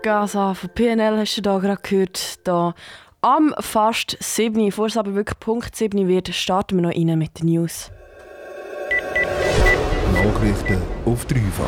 Gaza von PNL hast du da gerade gehört. Da am fast 7, bevor es aber wirklich Punkt 7 wird, starten wir noch rein mit den News. Nachrichten auf dreifach.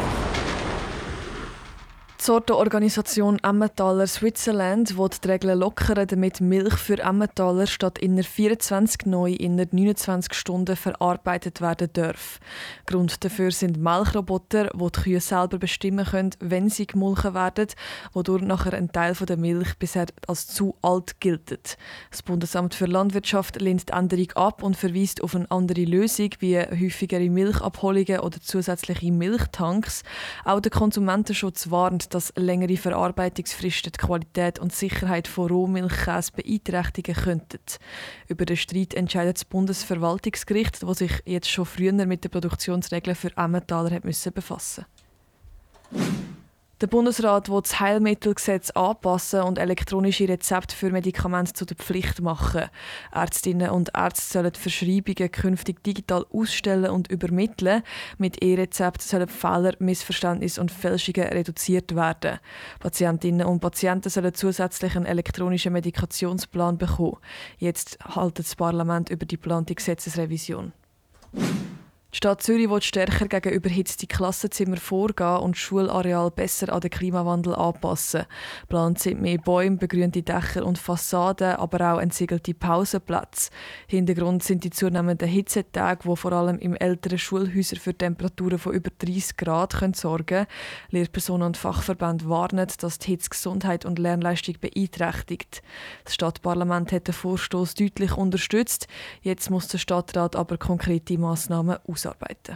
Die Sortenorganisation Emmentaler Switzerland will die Regeln lockern, damit Milch für Emmentaler statt innerhalb 24 neu innerhalb 29 Stunden verarbeitet werden darf. Grund dafür sind Melkroboter, die die Kühe selber bestimmen können, wenn sie gemolken werden, wodurch nachher ein Teil der Milch bisher als zu alt gilt. Das Bundesamt für Landwirtschaft lehnt die Änderung ab und verweist auf eine andere Lösung wie häufigere Milchabholungen oder zusätzliche Milchtanks. Auch der Konsumentenschutz warnt, dass längere Verarbeitungsfristen die Qualität und Sicherheit von Rohmilchkäse beeinträchtigen könnten. Über den Streit entscheidet das Bundesverwaltungsgericht, das sich jetzt schon früher mit den Produktionsregeln für Emmentaler befassen musste. Der Bundesrat will das Heilmittelgesetz anpassen und elektronische Rezepte für Medikamente zu der Pflicht machen. Ärztinnen und Ärzte sollen die Verschreibungen künftig digital ausstellen und übermitteln. Mit E-Rezept sollen Fehler, Missverständnisse und Fälschungen reduziert werden. Patientinnen und Patienten sollen zusätzlich einen elektronischen Medikationsplan bekommen. Jetzt haltet das Parlament über die geplante Gesetzesrevision. Die Stadt Zürich will stärker gegen überhitzte Klassenzimmer vorgehen und das Schulareal besser an den Klimawandel anpassen. Geplant sind mehr Bäume, begrünte Dächer und Fassaden, aber auch entsiegelte Pausenplätze. Hintergrund sind die zunehmenden Hitzetage, die vor allem im älteren Schulhäusern für Temperaturen von über 30 Grad sorgen können. Lehrpersonen und Fachverbände warnen, dass die Hitze Gesundheit und Lernleistung beeinträchtigt. Das Stadtparlament hat den Vorstoß deutlich unterstützt. Jetzt muss der Stadtrat aber konkrete Massnahmen ausarbeiten.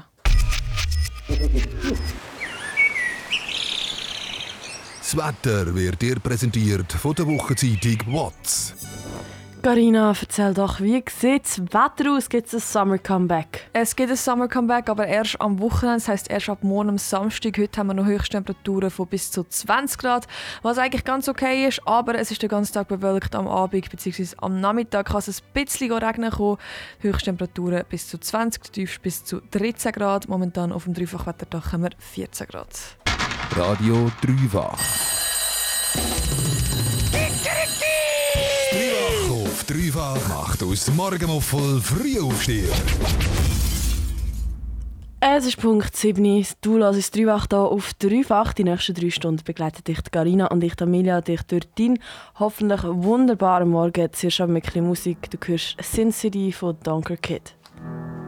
Das Wetter wird dir präsentiert von der Wochenzeitung WATS. Carina, erzähl doch, wie sieht das Wetter aus? Gibt es ein Summer Comeback? Es gibt ein Summer Comeback, aber erst am Wochenende, das heisst erst ab morgen am Samstag. Heute haben wir noch Höchsttemperaturen von bis zu 20 Grad, was eigentlich ganz okay ist, aber es ist den ganzen Tag bewölkt. Am Abend bzw. am Nachmittag kann es ein bisschen regnen kommen. Höchsttemperaturen bis zu 20, tiefst bis zu 13 Grad. Momentan auf dem Dreifachwetterdach haben wir 14 Grad. Radio Dreifach. Auf Dreifach macht aus Morgenmuffel Frühaufsteher. Es ist Punkt 7. Du hörst Dreifach hier auf Dreifach. Die nächsten 3 Stunden begleiten dich Carina und ich, Amelia, dich durch deinen hoffentlich wunderbaren Morgen. Zuerst mit ein bisschen Musik. Du hörst Sin City von Donker Kid.